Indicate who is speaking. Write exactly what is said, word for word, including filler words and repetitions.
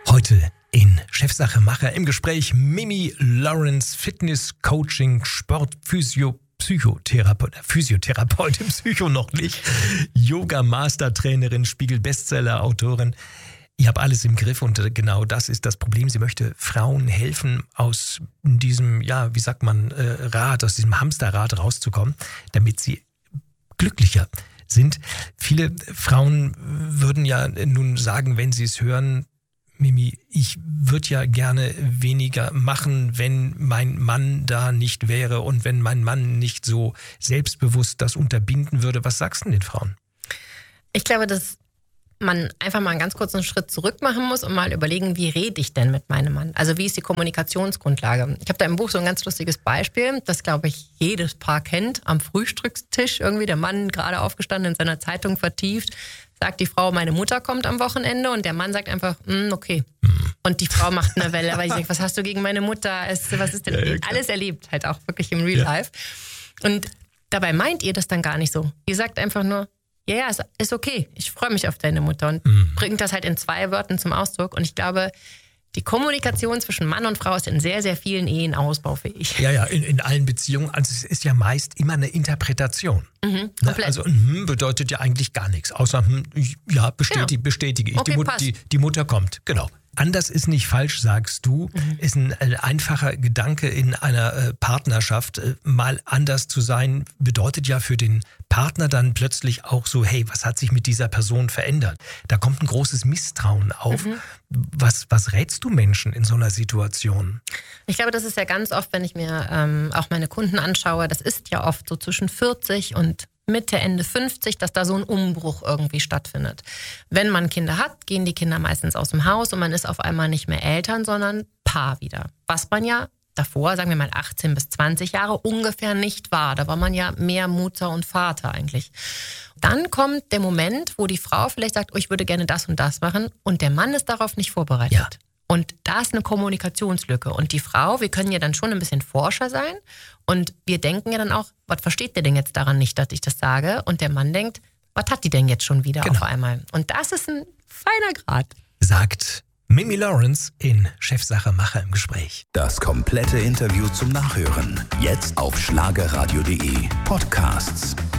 Speaker 1: Heute in Chefsache Macher im Gespräch Mimi Lawrence, Fitness, Coaching, Sport, Physio, Psychotherapeut, Physiotherapeutin, Psycho noch nicht, Yoga-Master-Trainerin, Spiegel-Bestseller-Autorin. Ich habe alles im Griff und genau das ist das Problem. Sie möchte Frauen helfen, aus diesem, ja, wie sagt man, Rad, aus diesem Hamsterrad rauszukommen, damit sie glücklicher sind. Viele Frauen würden ja nun sagen, wenn sie es hören, Mimi, ich würde ja gerne weniger machen, wenn mein Mann da nicht wäre und wenn mein Mann nicht so selbstbewusst das unterbinden würde. Was sagst du den Frauen?
Speaker 2: Ich glaube, dass man einfach mal einen ganz kurzen Schritt zurück machen muss und mal überlegen, wie rede ich denn mit meinem Mann? Also wie ist die Kommunikationsgrundlage? Ich habe da im Buch so ein ganz lustiges Beispiel, das, glaube ich, jedes Paar kennt. Am Frühstückstisch irgendwie der Mann gerade aufgestanden, in seiner Zeitung vertieft, sagt die Frau, meine Mutter kommt am Wochenende und der Mann sagt einfach, okay. Und die Frau macht eine Welle, weil ich sage, was hast du gegen meine Mutter? Was ist denn? Ja, ja, alles erlebt, halt auch wirklich im Real ja. Life. Und dabei meint ihr das dann gar nicht so. Ihr sagt einfach nur, ja, ja, ist okay, ich freue mich auf deine Mutter und mhm. bringt das halt in zwei Wörtern zum Ausdruck. Und ich glaube, die Kommunikation zwischen Mann und Frau ist in sehr, sehr vielen Ehen ausbaufähig.
Speaker 1: Ja, ja, in, in allen Beziehungen. Also es ist ja meist immer eine Interpretation.
Speaker 2: Mhm,
Speaker 1: ne? Also hm, bedeutet ja eigentlich gar nichts, außer hm, ja, bestätige, genau. bestätige ich.
Speaker 2: Okay,
Speaker 1: die, Mut, die, die Mutter kommt, genau. Anders ist nicht falsch, sagst du, mhm. ist ein, ein einfacher Gedanke in einer äh, Partnerschaft. Äh, mal anders zu sein, bedeutet ja für den Partner dann plötzlich auch so, hey, was hat sich mit dieser Person verändert? Da kommt ein großes Misstrauen auf. Mhm. Was, was rätst du Menschen in so einer Situation?
Speaker 2: Ich glaube, das ist ja ganz oft, wenn ich mir ähm, auch meine Kunden anschaue, das ist ja oft so zwischen vierzig und Mitte, Ende fünfzig, dass da so ein Umbruch irgendwie stattfindet. Wenn man Kinder hat, gehen die Kinder meistens aus dem Haus und man ist auf einmal nicht mehr Eltern, sondern Paar wieder. Was man ja davor, sagen wir mal achtzehn bis zwanzig Jahre, ungefähr nicht war. Da war man ja mehr Mutter und Vater eigentlich. Dann kommt der Moment, wo die Frau vielleicht sagt, oh, ich würde gerne das und das machen und der Mann ist darauf nicht vorbereitet. Ja. Und da ist eine Kommunikationslücke. Und die Frau, wir können ja dann schon ein bisschen Forscher sein und wir denken ja dann auch, was versteht der denn jetzt daran nicht, dass ich das sage? Und der Mann denkt, was hat die denn jetzt schon wieder genau. auf einmal? Und das ist ein feiner Grad.
Speaker 1: Sagt Mimi Lawrence in Chefsache Macher im Gespräch.
Speaker 3: Das komplette Interview zum Nachhören. Jetzt auf schlagerradio punkt de Podcasts.